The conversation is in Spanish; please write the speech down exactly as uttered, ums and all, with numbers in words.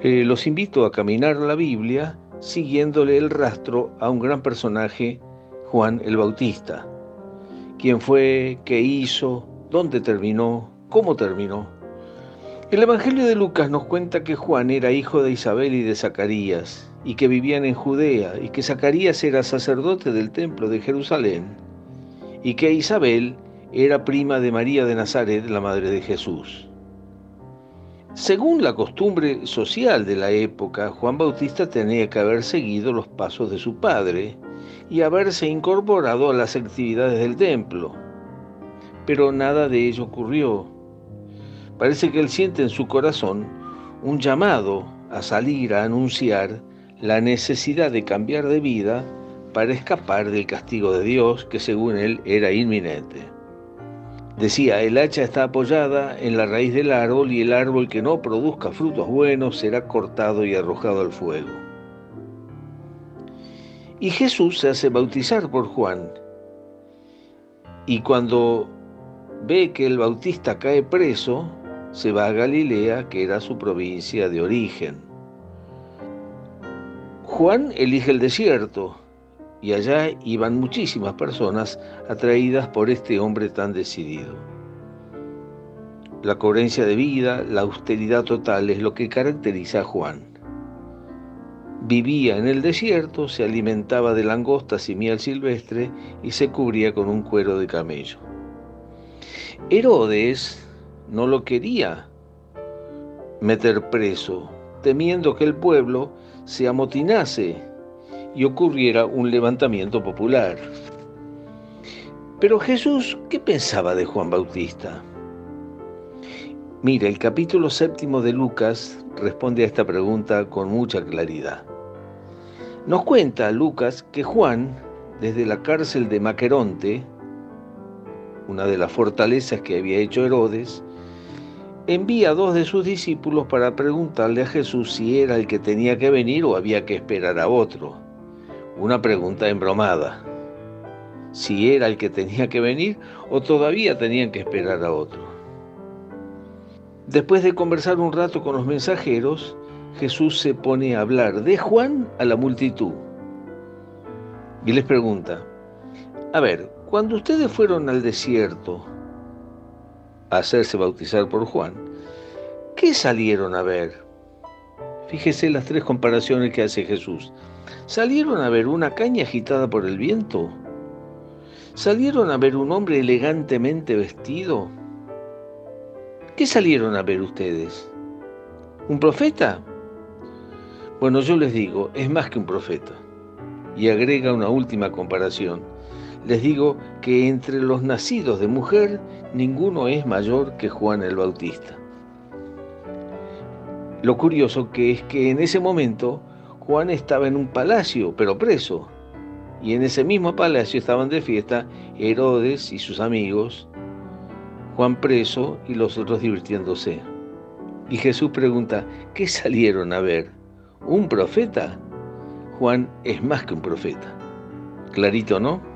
Eh, los invito a caminar la Biblia siguiéndole el rastro a un gran personaje, Juan el Bautista. ¿Quién fue? ¿Qué hizo? ¿Dónde terminó? ¿Cómo terminó? El Evangelio de Lucas nos cuenta que Juan era hijo de Isabel y de Zacarías, y que vivían en Judea, y que Zacarías era sacerdote del templo de Jerusalén, y que Isabel era prima de María de Nazaret, la madre de Jesús. Según la costumbre social de la época, Juan Bautista tenía que haber seguido los pasos de su padre y haberse incorporado a las actividades del templo. Pero nada de ello ocurrió. Parece que él siente en su corazón un llamado a salir a anunciar la necesidad de cambiar de vida para escapar del castigo de Dios, que según él era inminente. Decía, el hacha está apoyada en la raíz del árbol y el árbol que no produzca frutos buenos será cortado y arrojado al fuego. Y Jesús se hace bautizar por Juan. Y cuando ve que el Bautista cae preso, se va a Galilea, que era su provincia de origen. Juan elige el desierto, y allá iban muchísimas personas atraídas por este hombre tan decidido. La coherencia de vida, la austeridad total es lo que caracteriza a Juan. Vivía en el desierto, se alimentaba de langostas y miel silvestre y se cubría con un cuero de camello. Herodes no lo quería meter preso, temiendo que el pueblo se amotinase y ocurriera un levantamiento popular. Pero Jesús, ¿qué pensaba de Juan Bautista? Mira, el capítulo séptimo de Lucas responde a esta pregunta con mucha claridad. Nos cuenta Lucas que Juan, desde la cárcel de Maqueronte, una de las fortalezas que había hecho Herodes, envía a dos de sus discípulos para preguntarle a Jesús si era el que tenía que venir o había que esperar a otro. Una pregunta embromada. Si era el que tenía que venir o todavía tenían que esperar a otro. Después de conversar un rato con los mensajeros, Jesús se pone a hablar de Juan a la multitud. Y les pregunta, a ver, cuando ustedes fueron al desierto a hacerse bautizar por Juan, ¿qué salieron a ver? Fíjese las tres comparaciones que hace Jesús. ¿Salieron a ver una caña agitada por el viento? ¿Salieron a ver un hombre elegantemente vestido? ¿Qué salieron a ver ustedes? ¿Un profeta? Bueno, yo les digo, es más que un profeta. Y agrega una última comparación. Les digo que entre los nacidos de mujer, ninguno es mayor que Juan el Bautista. Lo curioso que es que en ese momento Juan estaba en un palacio, pero preso. Y en ese mismo palacio estaban de fiesta Herodes y sus amigos, Juan preso y los otros divirtiéndose. Y Jesús pregunta, ¿qué salieron a ver? ¿Un profeta? Juan es más que un profeta. Clarito, ¿no?